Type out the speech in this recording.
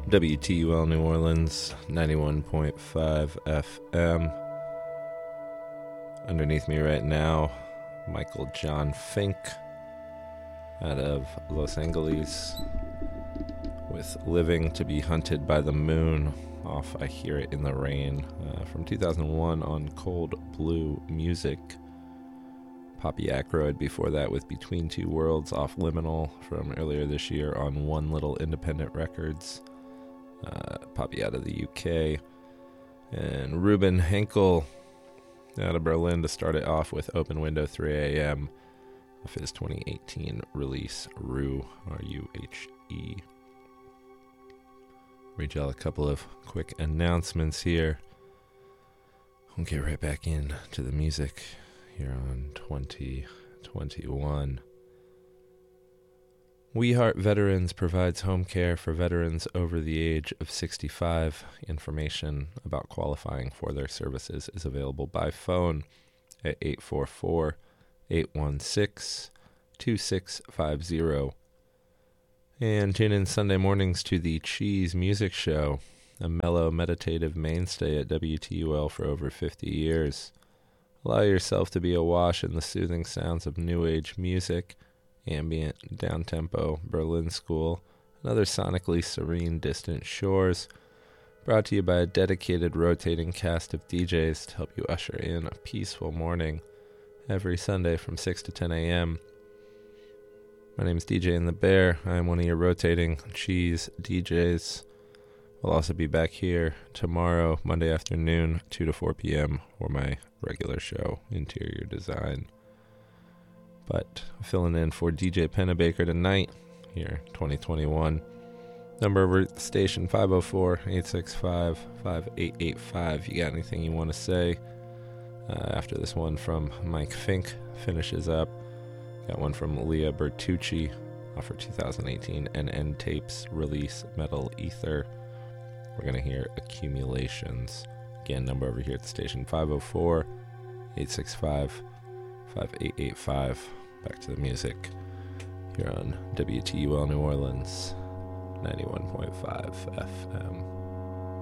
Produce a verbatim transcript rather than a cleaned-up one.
W T U L New Orleans, ninety-one point five F M. Underneath me right now, Michael John Fink out of Los Angeles with Living to be Hunted by the Moon off I Hear It in the Rain uh, from two thousand one on Cold Blue Music. Poppy Ackroyd before that with Between Two Worlds off Liminal from earlier this year on One Little Independent Records. Uh, Poppy out of the U K. And Ruben Henkel out of Berlin to start it off with Open Window three a.m. off his twenty eighteen release, Rue, R U H E. Read y'all a couple of quick announcements here. We'll get right back in to the music here on twenty twenty-one. We Heart Veterans provides home care for veterans over the age of sixty-five. Information about qualifying for their services is available by phone at eight four four, eight one six, two six five zero. And tune in Sunday mornings to the Cheese Music Show, a mellow, meditative mainstay at W T U L for over fifty years. Allow yourself to be awash in the soothing sounds of new age music, ambient, down-tempo, Berlin School, and other sonically serene distant shores. Brought to you by a dedicated rotating cast of D Js to help you usher in a peaceful morning every Sunday from six to ten a.m. My name is D J in the Bear. I am one of your rotating cheese D Js. I'll also be back here tomorrow, Monday afternoon, two to four p.m. for my regular show, Interior Design. But filling in for D J Pennebaker tonight, here, twenty twenty-one. Number of the station, five oh four, eight six five, five eight eight five. You got anything you want to say? Uh, after this one from Mike Fink finishes up. Got one from Leah Bertucci off her two thousand eighteen N N Tapes release, Metal Ether. We're going to hear Accumulations. Again, number over here at the station, five oh four, eight six five, five eight eight five. Back to the music here on W T U L New Orleans, ninety-one point five F M.